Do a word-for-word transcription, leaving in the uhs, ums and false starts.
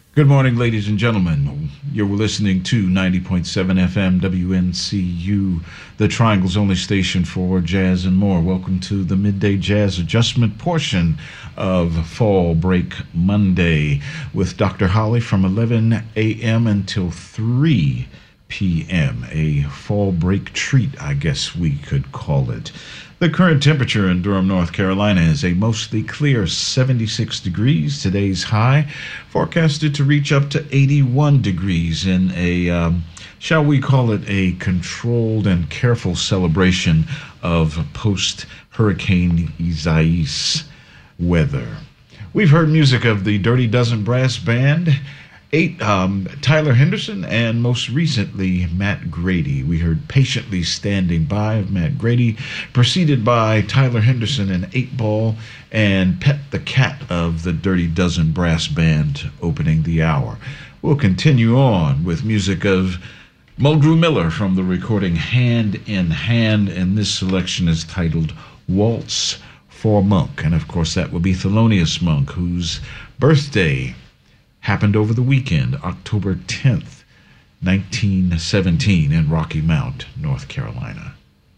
Good morning, ladies and gentlemen. You're listening to ninety point seven F M W N C U, the Triangle's only station for jazz and more. Welcome to the Midday Jazz Adjustment portion of Fall Break Monday with Doctor Holly from eleven a.m. until three p.m. A fall break treat, I guess we could call it. The current temperature in Durham, North Carolina is a mostly clear seventy-six degrees. Today's high forecasted to reach up to eighty-one degrees in a, um, shall we call it, a controlled and careful celebration of post-Hurricane Isaias weather. We've heard music of the Dirty Dozen Brass Band, Eight, um, Tyler Henderson, and most recently, Matt Grady. We heard Patiently Standing By of Matt Grady, preceded by Tyler Henderson and Eight Ball, and Pet the Cat of the Dirty Dozen Brass Band opening the hour. We'll continue on with music of Mulgrew Miller from the recording Hand in Hand, and this selection is titled Waltz for Monk. And of course, that will be Thelonious Monk, whose birthday happened over the weekend, October tenth, nineteen seventeen, in Rocky Mount, North Carolina.